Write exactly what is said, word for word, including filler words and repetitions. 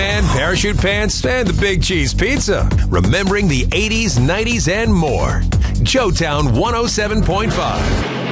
Man, Parachute Pants, and the Big Cheese Pizza. Remembering the eighties, nineties, and more. Joetown one oh seven point five.